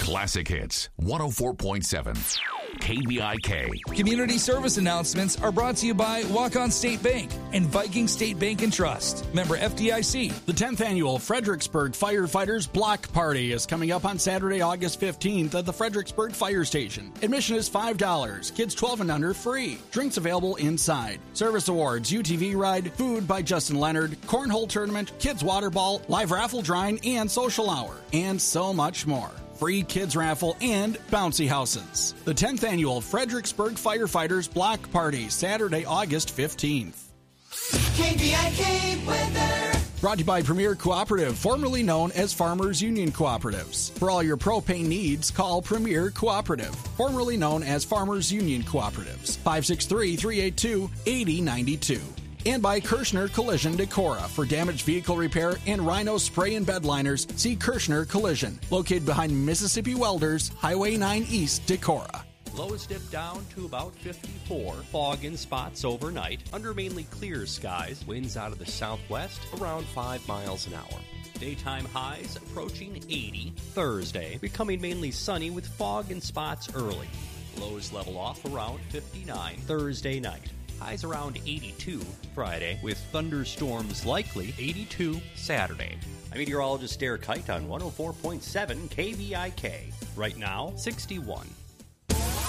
Classic Hits 104.7 KVIK. Community service announcements are brought to you by Walk-On State Bank and Viking State Bank and Trust. Member FDIC. The 10th annual Fredericksburg Firefighters Block Party is coming up on Saturday, August 15th at the Fredericksburg Fire Station. Admission is $5. Kids 12 and under free. Drinks available inside. Service awards, UTV ride, food by Justin Leonard, cornhole tournament, kids water ball, live raffle drawing, and social hour, and so much more. Free kids raffle, and bouncy houses. The 10th annual Fredericksburg Firefighters Block Party, Saturday, August 15th. KVIK weather. Brought to you by Premier Cooperative, formerly known as Farmers Union Cooperatives. For all your propane needs, call Premier Cooperative, formerly known as Farmers Union Cooperatives. 563-382-8092. And by Kirschner Collision Decorah. For damaged vehicle repair and Rhino spray and bed liners, see Kirschner Collision, located behind Mississippi Welders, Highway 9 East, Decorah. Lows dip down to about 54. Fog in spots overnight. Under mainly clear skies. Winds out of the southwest around 5 miles an hour. Daytime highs approaching 80. Thursday becoming mainly sunny with fog in spots early. Lows level off around 59 Thursday night. Highs around 82 Friday, with thunderstorms likely 82 Saturday. I'm meteorologist Derek Kite on 104.7 KVIK. Right now, 61.